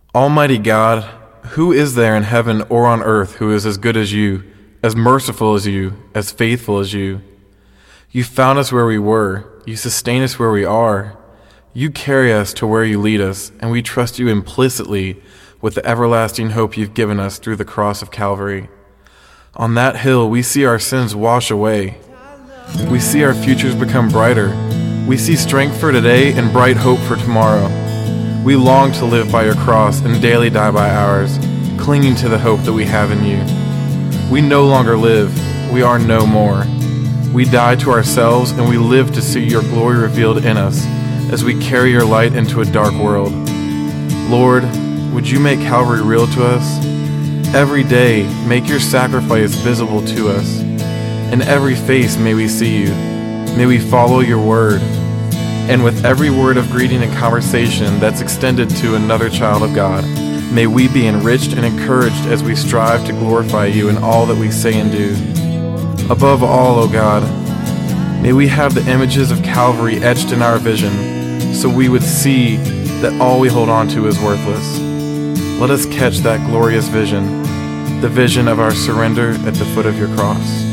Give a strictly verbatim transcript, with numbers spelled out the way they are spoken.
Almighty God, who is there in heaven or on earth who is as good as you, as merciful as you, as faithful as you? You found us where we were. You sustain us where we are. You carry us to where you lead us, and we trust you implicitly with the everlasting hope you've given us through the cross of Calvary. On that hill, we see our sins wash away. We see our futures become brighter. We see strength for today and bright hope for tomorrow. We long to live by your cross and daily die by ours, clinging to the hope that we have in you. We no longer live. We are no more. We die to ourselves and we live to see your glory revealed in us as we carry your light into a dark world. Lord, would you make Calvary real to us? Every day, make your sacrifice visible to us. In every face may we see you. May we follow your word. And with every word of greeting and conversation that's extended to another child of God, may we be enriched and encouraged as we strive to glorify you in all that we say and do. Above all, O God, may we have the images of Calvary etched in our vision, so we would see that all we hold on to is worthless. Let us catch that glorious vision, the vision of our surrender at the foot of your cross.